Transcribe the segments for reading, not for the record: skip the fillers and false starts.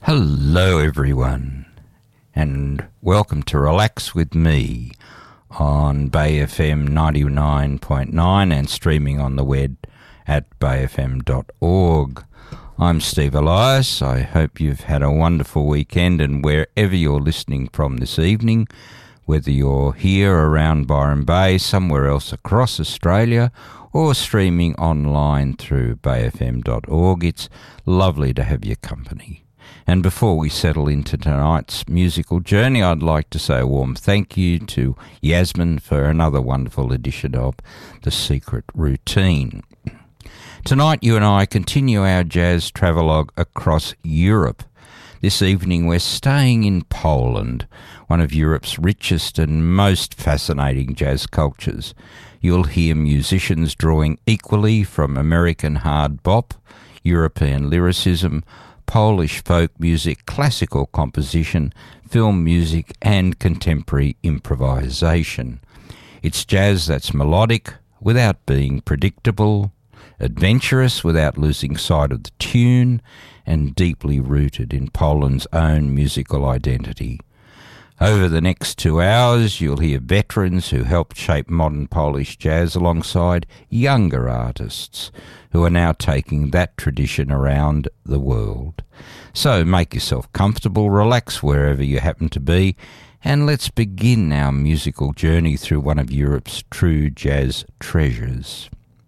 Hello everyone, and welcome to Relax with me on Bay FM 99.9 and streaming on the web at bayfm.org. I'm Steve Elias. I hope you've had a wonderful weekend, and wherever you're listening from this evening, whether you're here around Byron Bay, somewhere else across Australia, or streaming online through bayfm.org, it's lovely to have your company. And before we settle into tonight's musical journey, I'd like to say a warm thank you to Yasmin for another wonderful edition of The Secret Routine. Tonight you and I continue our jazz travelogue across Europe. This evening we're staying in Poland, one of Europe's richest and most fascinating jazz cultures. You'll hear musicians drawing equally from American hard bop, European lyricism, Polish folk music, classical composition, film music and contemporary improvisation. It's jazz that's melodic without being predictable, adventurous without losing sight of the tune, and deeply rooted in Poland's own musical identity. Over the next 2 hours, you'll hear veterans who helped shape modern Polish jazz alongside younger artists who are now taking that tradition around the world. So make yourself comfortable, relax wherever you happen to be, and let's begin our musical journey through one of Europe's true jazz treasures.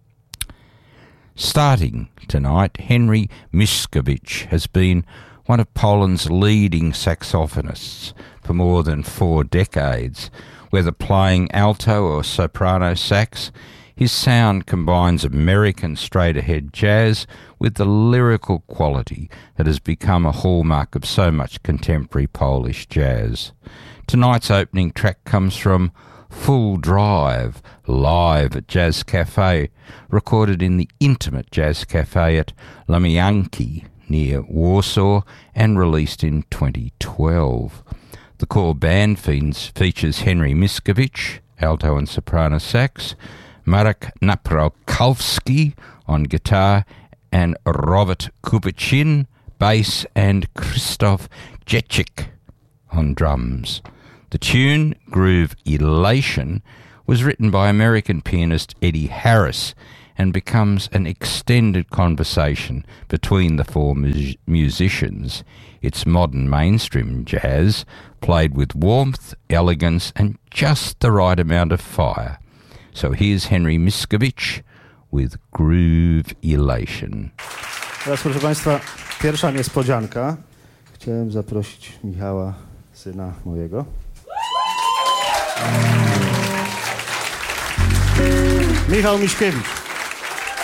Starting tonight, Henry Mickiewicz has been one of Poland's leading saxophonists for more than 4 decades. Whether playing alto or soprano sax, his sound combines American straight-ahead jazz with the lyrical quality that has become a hallmark of so much contemporary Polish jazz. Tonight's opening track comes from Full Drive, live at Jazz Cafe, recorded in the intimate Jazz Cafe at Lemianki near Warsaw and released in 2012. The core band features Henry Mickiewicz, alto and soprano sax, Marek Naprakowski on guitar, and Robert Kubicin, bass, and Krzysztof Jędrzejczyk on drums. The tune, Groove Elation, was written by American pianist Eddie Harris and becomes an extended conversation between the 4 musicians. It's modern mainstream jazz, played with warmth, elegance, and just the right amount of fire. So here's Henry Mickiewicz with Groove Elation. Teraz, proszę Państwa, pierwsza niespodzianka. Chciałem zaprosić Michała, syna mojego. Michał Miśkiewicz.